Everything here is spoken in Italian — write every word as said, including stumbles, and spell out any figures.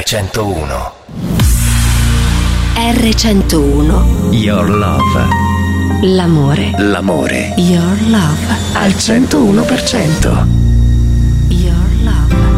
centouno. erre centouno. Your Love. L'amore. L'amore. Your Love. Al centouno per cento.